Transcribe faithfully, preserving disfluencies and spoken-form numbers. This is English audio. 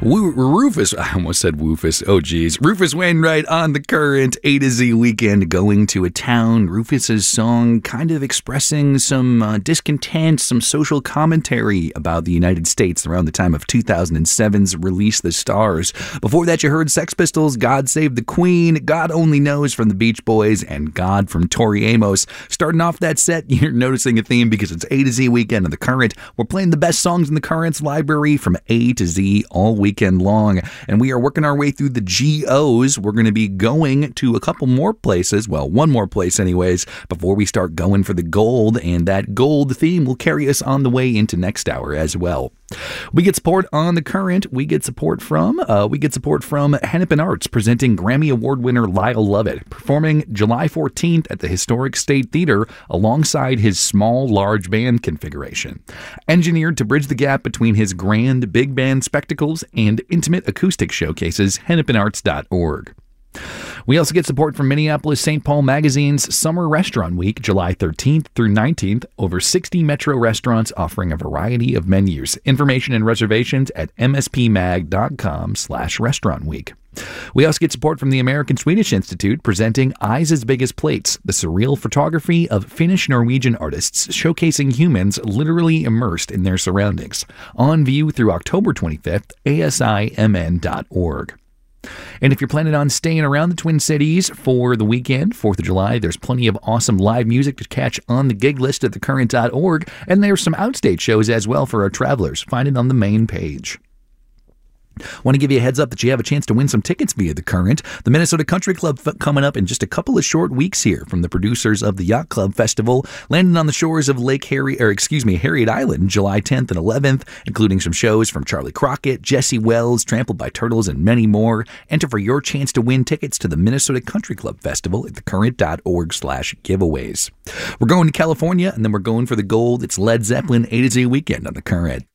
Woo- Rufus, I almost said Woofus. Oh, geez. Rufus Wainwright on the Current A to Z weekend, going to a town. Rufus's song kind of expressing some uh, discontent, some social commentary about the United States around the time of two thousand seven's Release the Stars. Before that, you heard Sex Pistols, God Save the Queen, God Only Knows from the Beach Boys, and God from Tori Amos. Starting off that set, you're noticing a theme because it's A to Z weekend on the Current. We're playing the best songs in the Current's library from A to Z all week. Weekend long, and we are working our way through the G Os. We're going to be going to a couple more places, well, one more place anyways, before we start going for the gold, and that gold theme will carry us on the way into next hour as well. We get support on the Current. We get support from uh, we get support from Hennepin Arts, presenting Grammy Award winner Lyle Lovett, performing July fourteenth at the Historic State Theater alongside his small large band configuration. Engineered to bridge the gap between his grand big band spectacles and intimate acoustic showcases, hennepin arts dot org. We also get support from Minneapolis Saint Paul Magazine's Summer Restaurant Week, July thirteenth through nineteenth. Over sixty metro restaurants offering a variety of menus. Information and reservations at m s p mag dot com slash restaurant week. We also get support from the American Swedish Institute, presenting Eyes as Big as Plates, the surreal photography of Finnish-Norwegian artists showcasing humans literally immersed in their surroundings. On view through October twenty-fifth, a s i m n dot org. And if you're planning on staying around the Twin Cities for the weekend, fourth of July, there's plenty of awesome live music to catch on the gig list at the current dot org, and there's some outstate shows as well for our travelers. Find it on the main page. Want to give you a heads up that you have a chance to win some tickets via the Current. The Minnesota Country Club f- coming up in just a couple of short weeks here from the producers of the Yacht Club Festival, landing on the shores of Lake Harry, or excuse me, Harriet Island, July tenth and eleventh, including some shows from Charlie Crockett, Jesse Wells, Trampled by Turtles, and many more. Enter for your chance to win tickets to the Minnesota Country Club Festival at the current dot org slash giveaways. We're going to California, and then we're going for the gold. It's Led Zeppelin A to Z weekend on the Current.